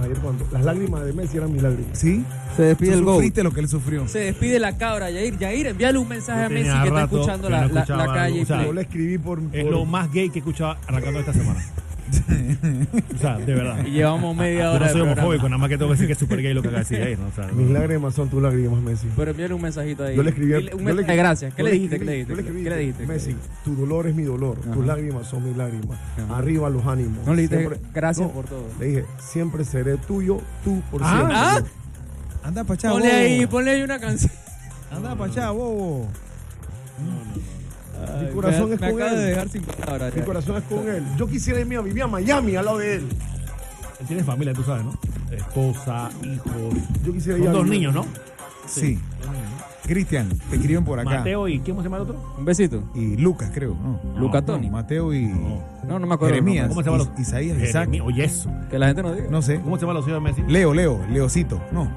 ayer cuando las lágrimas de Messi eran mis lágrimas. ¿Sí? Se despide el gol. ¿Sufriste lo que él sufrió? Se despide la cabra, Yair. Yair, envíale un mensaje a Messi tenía que está rato escuchando que no la escuchaba calle. algo, o sea, Yo le escribí por Es lo más gay que he escuchado arrancando esta semana. O sea, de verdad. Y llevamos media Yo hora. no soy de programa. homofóbico, nada más que tengo que decir que es súper gay lo que acaba de decir gay, ¿no? O sea, mis lágrimas son tus lágrimas, Messi. Pero envíale un mensajito ahí. Yo le escribí Un mensaje de gracias. ¿Qué le dijiste? ¿Qué le dijiste? Yo le escribí, ¿Qué le dijiste? Messi, tu dolor es mi dolor, Ajá. tus lágrimas son mis lágrimas. Ajá. Arriba los ánimos. No le dijiste Siempre- gracias no, por todo. Le dije, siempre seré tuyo, tú por Ah, siempre. ¿ah? Anda para allá, Ponle ahí una canción. Anda para allá, bobo. Mi corazón es me con acaba de él. dejar sin palabras. Mi ya. corazón es con él. Yo quisiera irme a vivir a Miami al lado de él. él tiene familia, tú sabes, ¿no? Esposa, hijos. Yo quisiera ir Son a dos vivir- niños, ¿no? Sí. Cristian, te escriben por acá. Mateo y ¿cómo se llama el otro? Un besito. Y Lucas, creo. No. Luca No, Toni. Mateo y No me acuerdo. Jeremías. ¿Cómo se llama los- Isaías, Isaac. Jeremías, oye, eso. Que la gente no diga. No sé. ¿Cómo se llama los hijos de Messi? Leocito. No.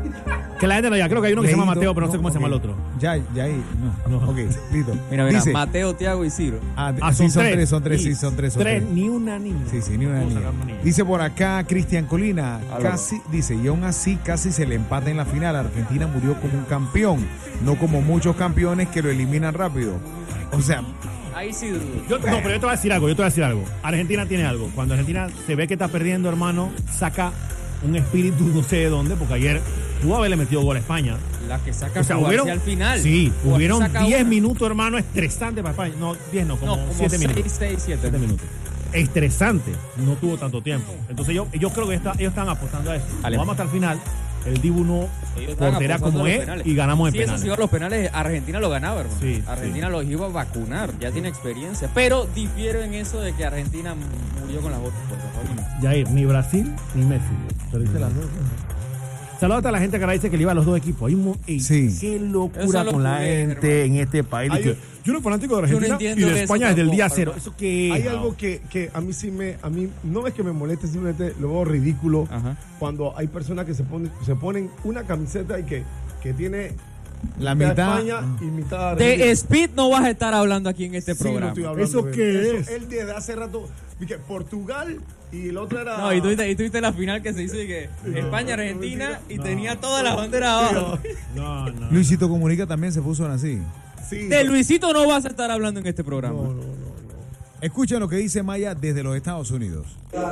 Que la gente no diga, creo que hay uno que se llama Leito, Mateo, pero no sé cómo se llama el ok. otro. Ya ahí. No. No. Ok, listo. Mira, Dice, Mateo, Tiago y Ciro. sí, son tres, son tres. Tres, ni una niña. Sí, ni una Vamos a niña. sacar una niña. Dice por acá Cristian Colina, Álvaro. casi, dice, y aún así casi se le empata en la final. Argentina murió como un campeón, no como muchos campeones que lo eliminan rápido. O sea, Ahí sí dudo. Pero yo te voy a decir algo. Argentina tiene algo. Cuando Argentina se ve que está perdiendo, hermano, saca un espíritu no sé de dónde, porque ayer pudo haberle metido gol a España. La que saca O sea, Croacia al final. Sí, Croacia hubieron saca 10 una. minutos, hermano, estresantes para España. No, 10 no, como 7 minutos. 6, 7 7 minutos. Estresante, no tuvo tanto tiempo. Entonces yo creo que ellos están apostando a eso. Ale. Vamos hasta el final. El Dibu no Ellos estaban portera apostando como a los es penales. y ganamos en Si eso penales. se iba a los penales, Argentina lo ganaba, hermano. Sí, Argentina los iba a vacunar, ya tiene experiencia. Pero difiero en eso de que Argentina murió con las botas. Por favor. Jair, ni Brasil ni Messi. Pero dice las dos. Saludos a la gente que ahora dice que le iba a los dos equipos. Hay Sí. Qué Eso locura lo con la jugué, gente hermano. en este país. Hay- Yo no soy fanático de Yo no Argentina entiendo y de eso España desde el día tampoco, cero. hermano. ¿Eso qué? Hay algo que a mí no es que me moleste, simplemente lo veo ridículo Ajá. cuando hay personas que se ponen una camiseta y que tiene la mitad. España y mitad Argentina. De Speed no vas a estar hablando aquí en este Sí, no programa. estoy hablando ¿Eso de qué Eso, es? Él desde hace rato, dije, Portugal y el otro era... No, y tuviste la final que se hizo de que España, Argentina y tenía todas las banderas abajo. No. Luisito Comunica también se puso así. Sí, De Luisito no vas a estar hablando en este programa. no. Escuchen lo que dice Maya desde los Estados Unidos.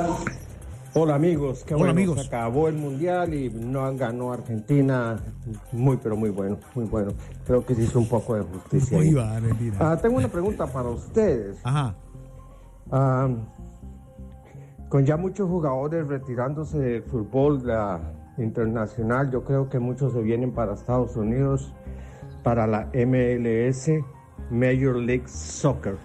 Hola amigos, qué Hola, bueno, amigos. se acabó el mundial y no ganó Argentina, pero muy bueno, muy bueno. Creo que se hizo un poco de justicia. ahí. Viva Argentina. Tengo una pregunta para ustedes. Ajá. Con ya muchos jugadores retirándose del fútbol internacional, yo creo que muchos se vienen para Estados Unidos, para la MLS, Major League Soccer.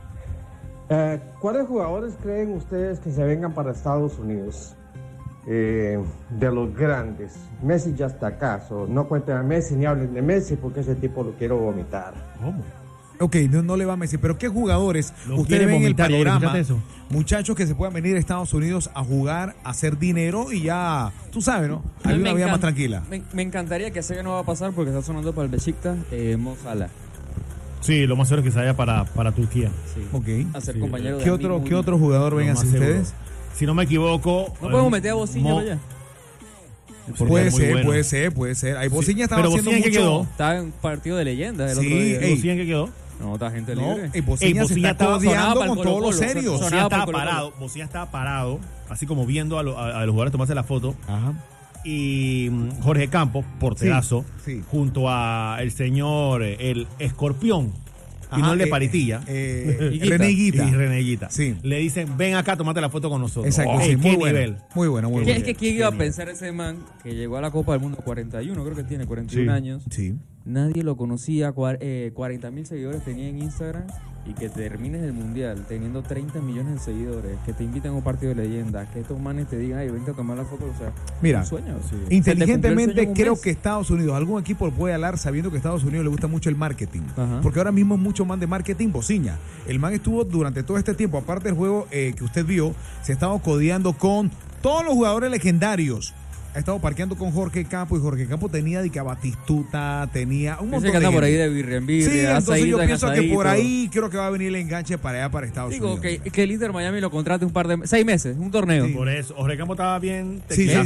¿Cuáles jugadores creen ustedes que se vengan para Estados Unidos? De los grandes. Messi ya está acá, no cuenten a Messi ni hablen de Messi porque ese tipo lo quiero vomitar. ¿Cómo? Ok, no le va a Messi, pero ¿qué jugadores Lo ustedes quieren ven en el vomitar, Yair, panorama? escuchaste eso. Muchachos que se puedan venir a Estados Unidos a jugar, a hacer dinero y ya, tú sabes, ¿no? A mí Hay me una vida más encanta- tranquila. Me encantaría que sé que no va a pasar porque está sonando para el Besiktas, Mo Salah. Sí, lo más seguro es que se vaya para Turquía. Sí. Ok. A ser Sí. compañero de ¿Qué Andy otro Murray. jugador ven Lo así más seguro. ustedes? Si no me equivoco. ¿No podemos meter a Bocilla Mo- allá? porque Puede es muy ser, bueno. puede ser. Ahí Bociña estaba pero haciendo Bociña, ¿en qué mucho. quedó? Estaba en partido de leyenda el Sí, otro día. ey. ¿Lucía en qué quedó? No, está gente No, libre. Bociña se Bociña está estaba- codeando sonaba para con el todos los Colo-Colo. serios. Sonaba Bocilla estaba por Colo-Colo. parado. Bocilla estaba parado, así como viendo a los jugadores tomarse la foto. Ajá. Y Jorge Campos, porterazo, Sí, sí. junto a el señor, el Escorpión, y Ajá, no el de Paritilla. Higuita. René Higuita. Y René Higuita. Sí. Le dicen, ven acá, tomate la foto con nosotros. Exacto, Oh, sí, qué muy bueno. nivel. Muy bueno, muy ¿Qué- bueno. es que quién iba a Qué nivel. pensar ese man que llegó a la Copa del Mundo 41, creo que tiene 41 Sí. años. Sí. Nadie lo conocía, 40.000 seguidores tenía en Instagram y que termines el mundial teniendo 30 millones de seguidores, que te inviten a un partido de leyenda, que estos manes te digan, ay, vente a tomar la foto, o sea, Mira, un sueño. sí. Se te cumplió el Inteligentemente sueño en un creo mes. que Estados Unidos, algún equipo lo puede alar sabiendo que a Estados Unidos le gusta mucho el marketing. Ajá. Porque ahora mismo es mucho más de marketing Bociña. El man estuvo durante todo este tiempo, aparte del juego que usted vio, se ha estado codeando con todos los jugadores legendarios. Ha estado parqueando con Jorge Campos y Jorge Campos tenía de que a Batistuta, tenía un Dice montón que anda de por ahí gente. de birria en birria, Sí, entonces yo asadito en pienso que por asadito. ahí creo que va a venir el enganche para allá, para Estados Digo, Unidos. que el Inter Miami lo contrate un par de 6 meses, un torneo. Sí. Por eso, Jorge Campos estaba bien Sí, tequila.